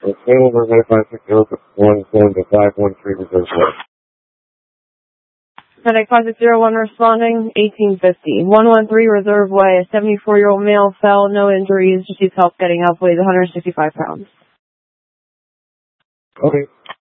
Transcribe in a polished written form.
Available 9560 going to 513 Reserve Way. Medic 5601 responding, 1850. 113 Reserve Way, a 74-year-old male fell, no injuries, just needs help getting up, weighs 165 pounds. Okay.